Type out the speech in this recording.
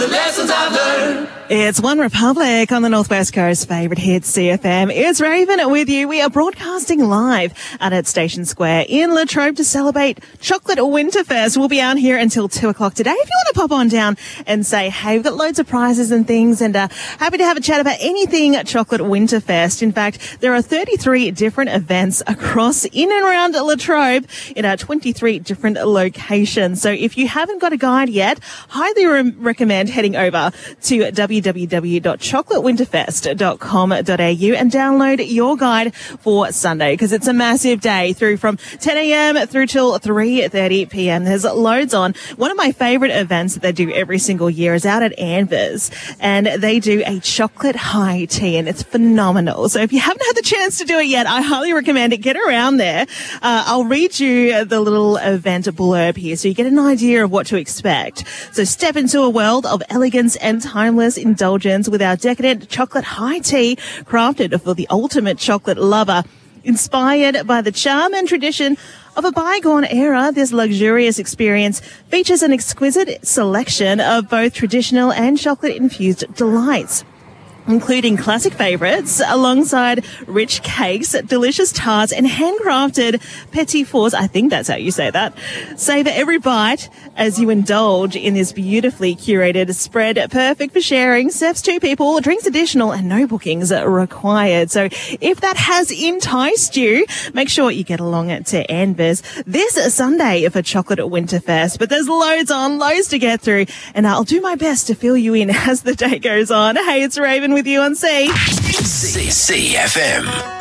The lessons I've learned. It's One Republic on the Northwest Coast favourite hit CFM. It's Raven with you. We are broadcasting live at Station Square in Latrobe to celebrate Chocolate Winterfest. We'll be out here until 2 o'clock today. If you want to pop on down and say, hey, we've got loads of prizes and things, and happy to have a chat about anything Chocolate Winterfest. In fact, there are 33 different events across in and around Latrobe in 23 different locations. So if you haven't got a guide yet, highly recommend heading over to www.chocolatewinterfest.com.au and download your guide for Sunday, because it's a massive day through from 10 a.m. through till 3:30 p.m. There's loads on. One of my favourite events that they do every single year is out at Anvers, and they do a chocolate high tea, and it's phenomenal. So if you haven't had the chance to do it yet, I highly recommend it. Get around there. I'll read you the little event blurb here so you get an idea of what to expect. So step into a world of elegance and timeless indulgence with our decadent chocolate high tea, crafted for the ultimate chocolate lover. Inspired by the charm and tradition of a bygone era, this luxurious experience features an exquisite selection of both traditional and chocolate-infused delights, including classic favourites alongside rich cakes, delicious tarts and handcrafted petit fours. I think that's how you say that. Savour every bite as you indulge in this beautifully curated spread, perfect for sharing. Serves 2 people, drinks additional and no bookings required. So if that has enticed you, make sure you get along to Anvers this Sunday for Chocolate Winterfest. But there's loads to get through, and I'll do my best to fill you in as the day goes on. Hey, it's Raven with you on CFM.